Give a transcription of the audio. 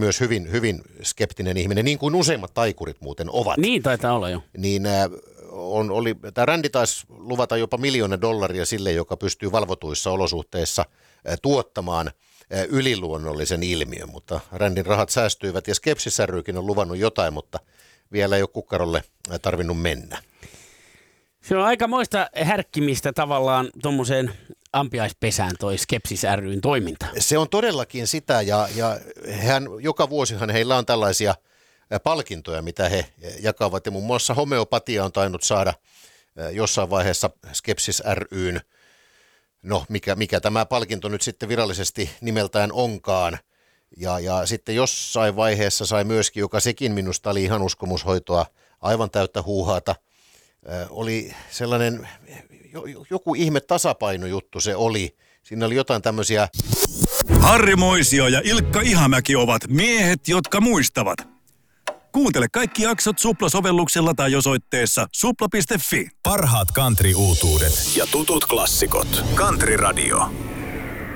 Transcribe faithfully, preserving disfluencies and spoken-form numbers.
myös hyvin, hyvin skeptinen ihminen, niin kuin useimmat taikurit muuten ovat. Niin taitaa olla jo. Niin äh, on, oli, tämä Randy taisi luvata jopa miljoona dollaria sille, joka pystyy valvotuissa olosuhteissa äh, tuottamaan äh, yliluonnollisen ilmiön, mutta Randin rahat säästyivät ja Skepsis ry:kin on luvannut jotain, mutta vielä ei ole kukkarolle äh, tarvinnut mennä. Se on aika moista härkkimistä tavallaan tuommoiseen ampiaispesään toi Skepsis ry:n toiminta. Se on todellakin sitä ja, ja hän, joka vuosihan heillä on tällaisia palkintoja, mitä he jakavat. Ja muun muassa homeopatia on tainnut saada jossain vaiheessa Skepsis ry:n, no mikä, mikä tämä palkinto nyt sitten virallisesti nimeltään onkaan. Ja, ja sitten jossain vaiheessa sai myöskin, joka sekin minusta oli ihan uskomushoitoa, aivan täyttä huuhaata. Oli sellainen, joku ihme tasapainojuttu se oli. Siinä oli jotain tämmöisiä. Harri Moisio ja Ilkka Ihamäki ovat miehet, jotka muistavat. Kuuntele kaikki jaksot Supla-sovelluksella tai osoitteessa supla piste fi. Parhaat country-uutuudet ja tutut klassikot. Country Radio.